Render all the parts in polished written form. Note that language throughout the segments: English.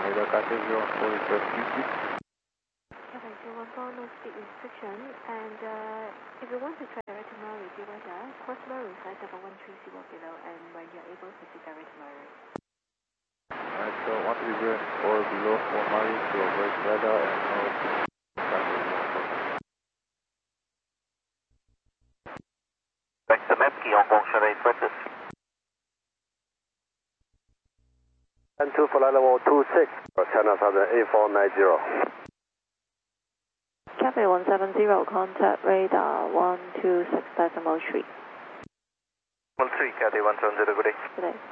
radar Cathay 04 request QC. Cathay 014, no speed restriction, and if you want to try direct tomorrow with you weather, cross tomorrow with flight level 130 below, and when you're able to see direct tomorrow. Alright, so 130 or below 4 miles to avoid radar and no Cathay 04. Back to Mepki, Hong Kong Charlotte breakfast. And 2 flight level 26, China Southern 8490. Cathay 170, contact radar 126.3. 13, Cathay 170, good day. Good day.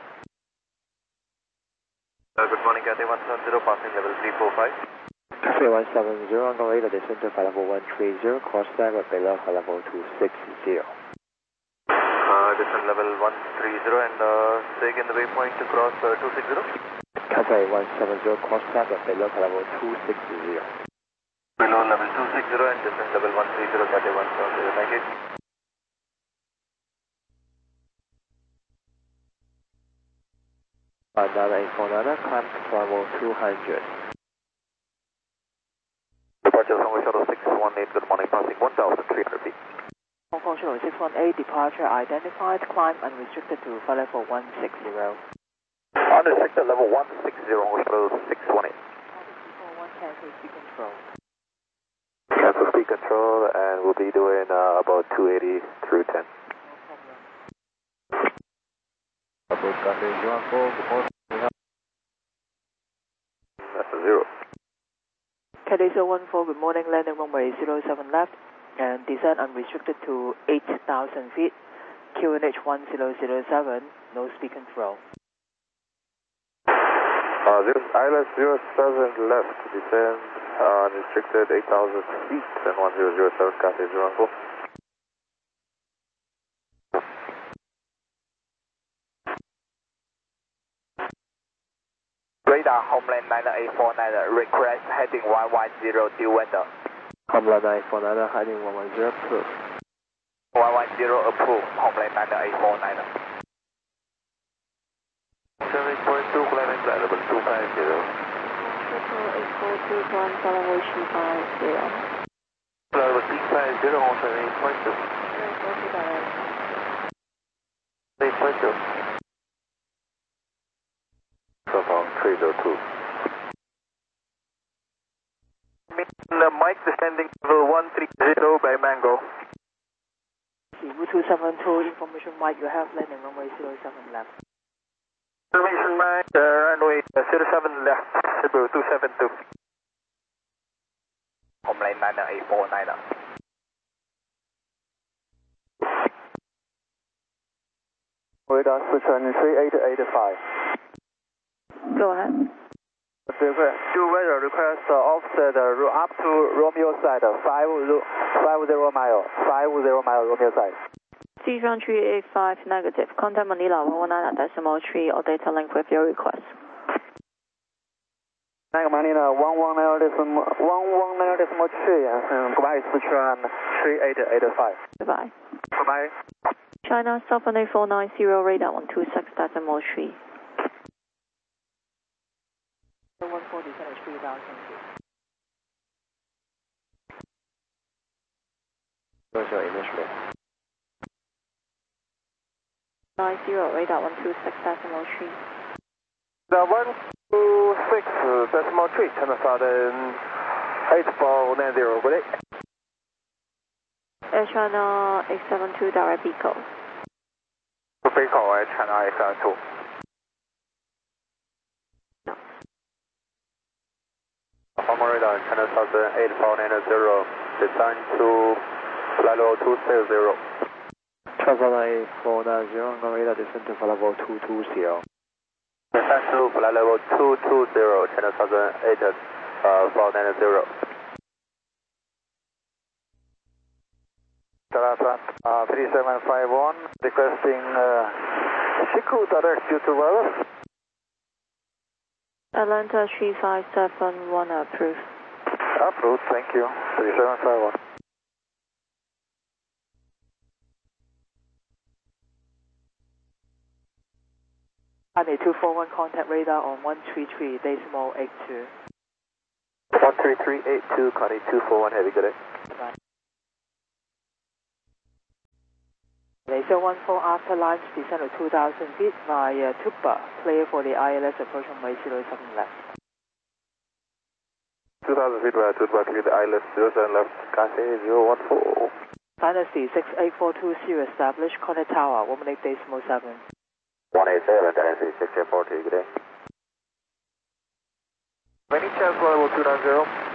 Good morning, Cathay 170, passing level 345. Cathay 170, on radar descent to flight level 130, cross level below flight level 260. Descent level 130 and take in the waypoint to cross 260. Cathay 170, cross level below flight level 260. Below level 260 and descent level 130, Cathay 170, thank you. Nana 849, climb to level 200. Departure Sunway Shuttle 618, good morning, passing 1,300 feet. Hong Kong Shuttle 618, departure identified, climb unrestricted to flight level 160. Unrestricted level 160, Hong Kong Shuttle 618. Cancel speed control. Cancel speed control, and we'll be doing about 280 through 10. Approach Cathay 04, good morning. That's a 0. Cathay 014, good morning, landing runway 07 left, and descent unrestricted to 8,000 feet, QNH 1007, no speed control. ILS 07 left, descend unrestricted 8,000 feet, and 1007, Cathay 04. Radar Homeland 9849, request heading 110 due weather. Homeland 949, heading 110, approved. 110 approved, Homeland 9849. 7.2, climbing flight level 250. Shuttle 842, climb flight level 250. Flight level 250, on 7.2. 842 direct. 8.2. So far, 302. Mike descending level 130 by Mango. Route 272, information Mike, you have landing runway 07 left. Information Mike, runway 07 left, Cebu 272. Homeland 9849. Radar switch 3885. Go ahead. Due weather request offset up to Romeo side, 50 mile, 50 mile Romeo side. Seafront 385 negative. Contact Manila 119.3 or data link with your request. Manila 119.3, goodbye, Sichuan 3885. Goodbye. Goodbye. China Southern 8490, radar 126.3. 140, finish 3,000 feet. Where's your initial? 90, radar 126.3. The 126.3, China Southern 8490, good day. Air China 872, direct Pico. Pico, Air China 872. Former radar, China Southern 8490, descend to flight level 260. China 8490, on radar, descend to flight level 220. Descend to flight level 220, China Southern 8490. Tarasa 3751, requesting Shiku direct due to weather. Atlanta 3571 approved. Approved, thank you. 3751. Sunny 241 contact radar on 133 decimal 82. 13382, Connie 241 heavy, good day. Bye. Laser 14 after launch, descend to 2000 feet via Tuba, clear for the ILS approach runway 07 left. 2000 feet via Tuba, clear the ILS 07 left, Cathay 014. Dynasty 68420 established, contact tower 118 decimal 7. 187, Dynasty 6842, good day. Many chance level 290.